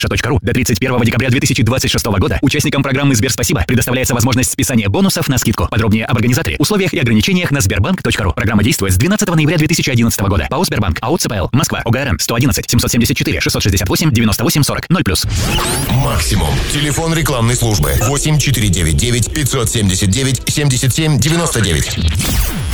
Сберспасибо.ру. До 31 декабря 2026 года участникам программы Сберспасибо предоставляется возможность списания бонусов на скидку. Подробнее об организаторе, условиях и ограничениях на Сбербанк.ру. Программа действует с 12 ноября 2011 года. ПАО Сбербанк. АО ЦПЛ. Москва. ОГРН 111 774 668 98 40 0+. Максимум. Телефон рекламной службы 8499 579 77 99.